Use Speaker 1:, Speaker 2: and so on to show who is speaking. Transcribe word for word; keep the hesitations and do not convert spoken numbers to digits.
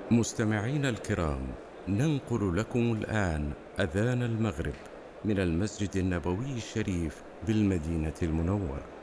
Speaker 1: مستمعينا الكرام، ننقل لكم الآن أذان المغرب من المسجد النبوي الشريف بالمدينة المنورة.